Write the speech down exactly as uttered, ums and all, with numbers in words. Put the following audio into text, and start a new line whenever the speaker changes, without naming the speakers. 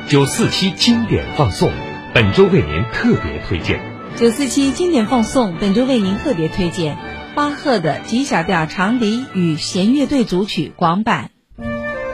九四七经典放送，本周为您特别推荐。
九四七经典放送，本周为您特别推荐巴赫的 G 小调长笛与弦乐队组曲广版。